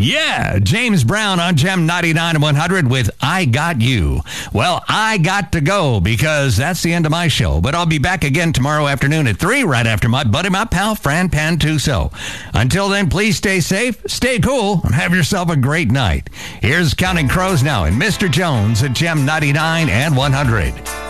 Yeah, James Brown on Gem 99 and 100 with I Got You. Well, I got to go because that's the end of my show, but I'll be back again tomorrow afternoon at 3 right after my buddy, my pal, Fran Pantuso. Until then, please stay safe, stay cool, and have yourself a great night. Here's Counting Crows now and Mr. Jones at Gem 99 and 100.